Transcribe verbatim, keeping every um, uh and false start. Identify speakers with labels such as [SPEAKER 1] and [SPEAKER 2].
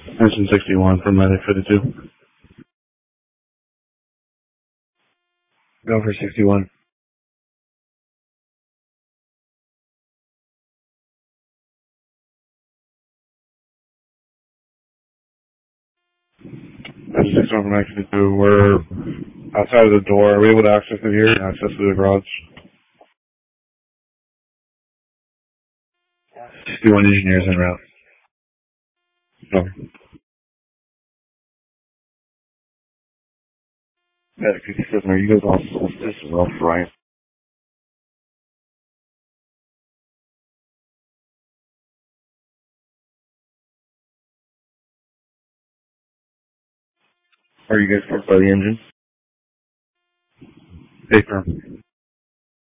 [SPEAKER 1] Engine sixty-one from Medic fifty-two. Go for sixty-one. Engine sixty-one from Medic fifty-two. We're outside of the door. Are we able to access it here? Access to the garage. sixty-one engineers en route. No. Medic fifty-seven, are you guys all solstice as well, Brian? Are you guys parked by the engine? Stay firm.